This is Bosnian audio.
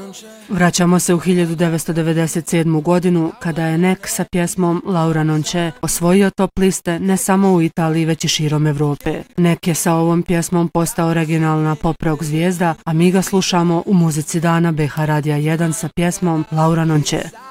Vraćamo se u 1997. godinu kada je Nek sa pjesmom Laura non c'è osvojio top liste ne samo u Italiji već i širom Evrope. Nek je sa ovom pjesmom postao regionalna pop rock zvijezda, a mi ga slušamo u muzici dana BH Radija 1 sa pjesmom Laura non c'è.